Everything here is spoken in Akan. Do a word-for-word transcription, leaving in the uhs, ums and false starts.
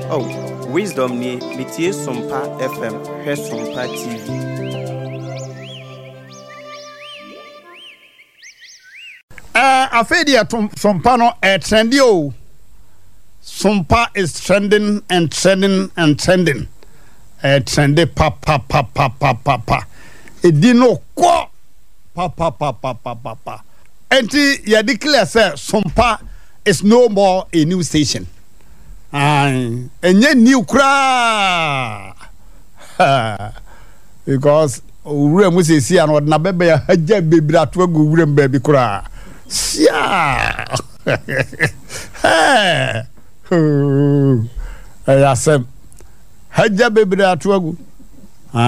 Oh, wisdom ni mitie Sompa F M, he Sompa T V. Uh, I feel the Sompa no uh, trendy oh. Sompa is trending and trending and trending. Uh, trendy pa pa pa pa pa pa pa. It didn't qua pa pa pa pa pa pa pa. Enti ya declare say Sompa is no more a new station. Aye, enye new kra. Because ure mu se si an odna bebe ya haja bebira to agu ure mbabi kra. Sia. Hey. Oh. Ayasem. Haja bebira to agu.